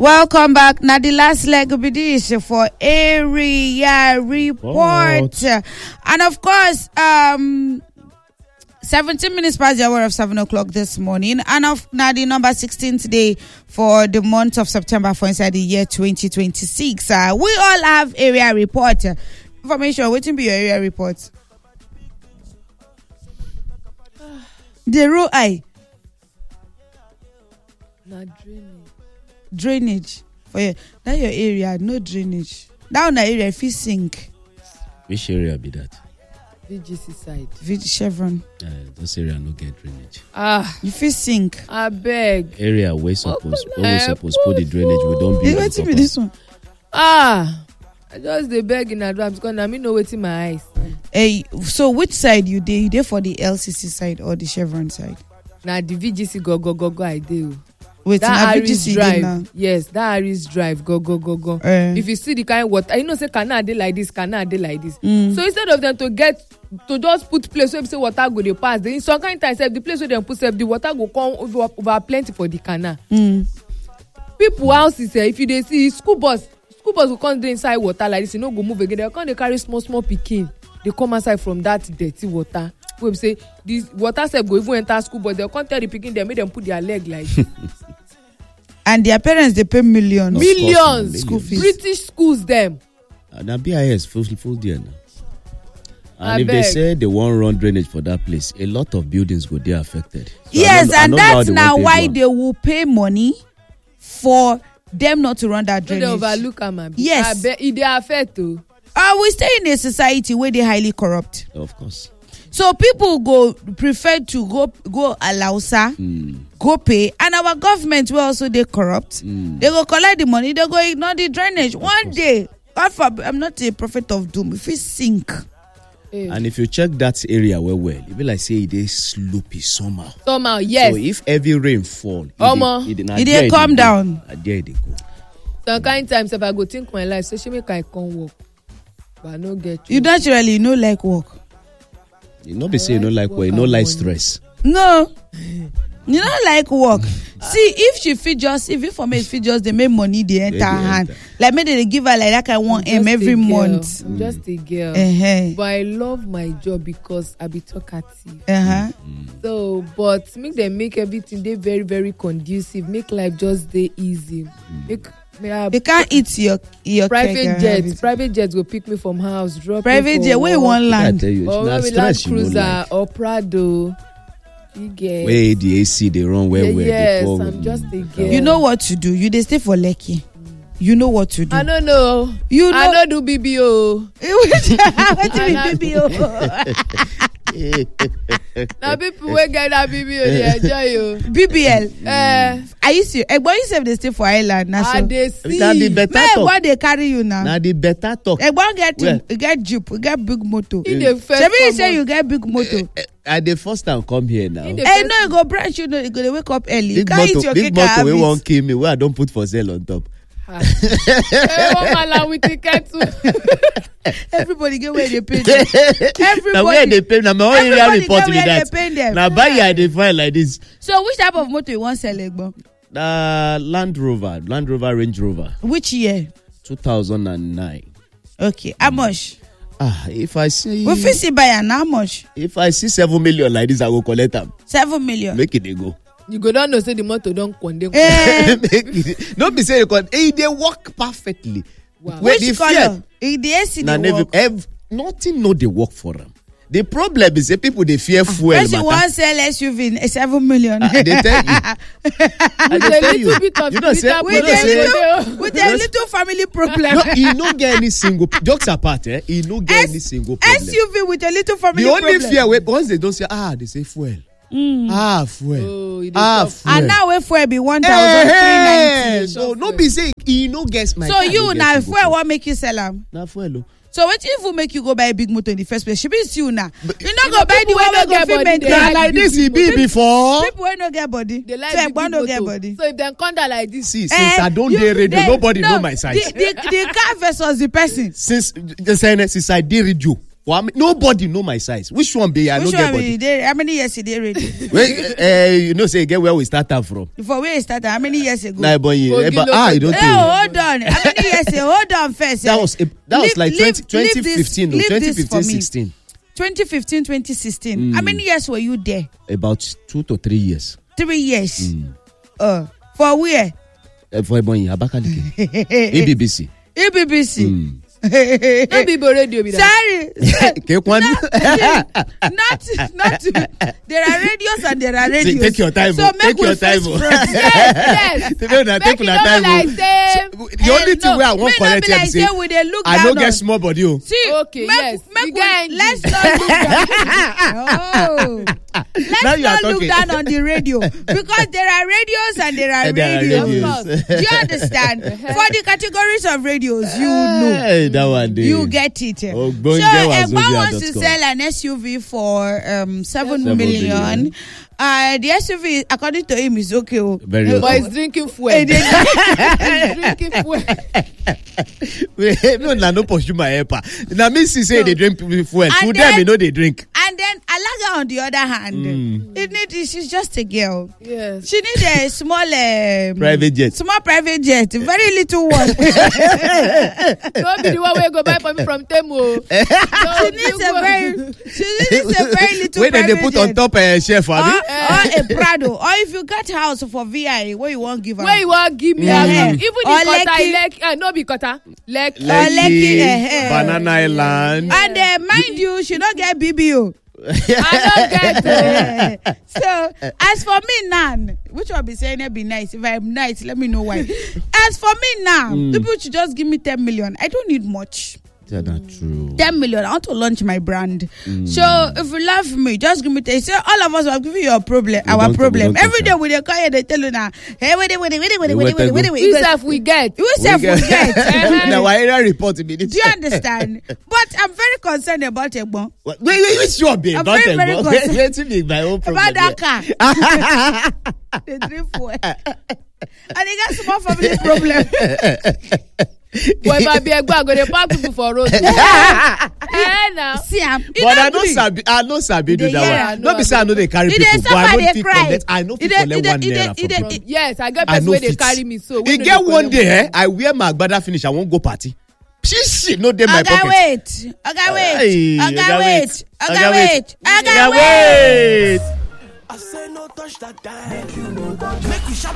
Welcome back. Now the last leg will be this for area report. And of course, 17 minutes past the hour of 7 o'clock this morning. And now the number 16 today for the month of September for inside the year 2026. We all have area report. Information, what will be your area report? The row I. Not drainage for you. That your area, no drainage. Down the area, if you sink. Which area be that? VGC side. Chevron. This area no get drainage. You feel sink. I beg. Area where suppose put the drainage. We don't build. What's be this one? I just the beg in advance because I know what's in my eyes. Hey, so which side you dey? You dey for the LCC side or the Chevron side? Now the VGC go I do. Wait, that Aris drive. Now. Yes, that Aris drive go. If you see the kind of water, you know say canal dey like this, canal dey like this. So instead of them to just put place where say water go dey pass, in some kind of time the place where they put the water go come over plenty for the canal. People houses if you dey see school bus will come dey inside water like this, you no go move again. They come dey carry small pikin. They come outside from that dirty water. We say this water self go even enter school, but they can't tell the pikin them make them put their leg like this. And their parents they pay millions school fees. British schools them. Now BIS full there now. And if they say they won't run drainage for that place, a lot of buildings go there affected. So yes, and that's now why they will pay money for them not to run that drainage. So they overlook them. Yes, it they affect too. We stay in a society where they're highly corrupt. Of course. So people prefer to go alausa, go pay, and our government will also they corrupt. They go collect the money, they go ignore the drainage. One day, God forbid, I'm not a prophet of doom. If we sink. And if you check that area well, it be like say they sloopy somehow. Somehow, yes. So if heavy rain fall, it come down. There they go. Some kind times if I go think my life, so she make I come work, but I no get. You naturally no like work. You know, be say you don't like work, you don't like stress. No, you don't like work. See, if she fit just, if information fit just, they make money they enter her hand. Like maybe they give her like that kind one M every month. I'm just a girl, but I love my job because I be talkative. So, but make everything they very very conducive. Make life just they easy. They can't eat your private jets. Private jets will pick me from house, drop private jet. Where you want land? Or maybe Land Cruiser or Prado. You get where the AC they run where yes, I'm just a girl. You know what to do. You they stay for Lekki. You know what to do. I don't know. I don't do BBO. What do you mean BBO? Now people will get that BBO, they enjoy you. BBL. I used to. Egbo you say they stay for island. Now they see. Why they carry you now? Now the better talk. Egbo get jeep, get big motor. You say you get big motor. At the first time come here now. No, you go branch. You know, you go wake up early. Big motor, we won't kill me. Where I don't put for sale on top. Everybody get where they pay them. Now where they pay them? My own area report me that. Now buy your define like this. So which type of motor you want sell, Egbo? Land Rover, Range Rover. Which year? 2009. Okay, how much? If I see, we fit see buy an how much? If I see 7 million like this, I will collect them. 7 million. Make it they go. You go down to say the motor don't condemn. Don't be saying they work perfectly. Wow. Which color? The AC they work. Nothing no they work for them. The problem is the people they fear fuel. If you want sell SUV, 7 million. They tell you. You don't say with a little family problem. No, he no get any single. Jokes apart, he no get any single problem. SUV with a little family problem. The only fear once they don't say they say fuel. Fuel. Fuel. And now we fuel be 1,390. So no be say he no guess my. So you now fuel what make you sell them? Na fuel. So what if we make you go buy a big motor in the first place? She be you now. You not go buy the one we go fit maintain. Like this he be before. People wey no get body. They like so no get body. So if they come down like this, see, since I don't dare radio, nobody know my size. The car versus the person. Since I did radio. Well, nobody know my size. Which one be? I Which don't get one body. how many years did they ready? You know, say get where we start out from. For where you started, how many years ago? Nah, but you don't Oh, hold on. How many years ago? Hold on first. That was like 2015, leave 2015, 16. 2015, 2016. How many years were you there? About 2 to 3 years. 3 years. For where? For Ebonyi, Abakaliki. EBBC. EBBC. No Bibo radio be that. Sorry. Not. There are radios and there are radios. Take your time. So take your time. Yes. Take your time. The only thing where I want correct you say, I don't get small body. See, okay, yes. Let's not look down. Let's not look down on the radio because there are radios and there are radios. Do you understand? For the categories of radios, you know. That one day. You get it. So Egban wants to sell an SUV for 7 million. The SUV, according to him, is okay. Very okay. But he's drinking fuel. He's drinking fuel. No pursue my helper. Now me say they drink fuel. To them, you know they drink. And then Alaga, on the other hand, she's just a girl. Yes. She needs a small private jet. Small private jet, very little one. Don't be the one where you go buy for me from Temu. She needs a very little. Wait, then they put jet. On top chef, or a Prado, or if you get house for VI, where you want give her. Where you want give me? Even the cutter, no be cutter. Lekki, Banana Island. And mind you, she don't get BBO. I don't get it. So as for me now, which I'll be saying it'd be nice. If I'm nice, let me know why. As for me now, people should just give me 10 million. I don't need much. That's not true. 10 million. I want to launch my brand. So if you love me, just give me 10. Say all of us will give you our problem. Every day when they call you, they tell you now, hey, wait. We get. Now I area report immediately. Do you understand? But I'm very concerned about Egban. Wait, sure be about Egban. Let me make my own problem. About that car. They drink fuel. And he got small family problem. Boy, my be Egban go dey park people for road. Now. See, but I know Sabi do that one. Not be say I know they carry people, but I know people collect. I know people collect 1 naira from people. Yes, I get people where they carry me. So you get one day, I wear my agbada finish. I won't go party. Shit, no dey my pocket. Wait. I say no touch that time.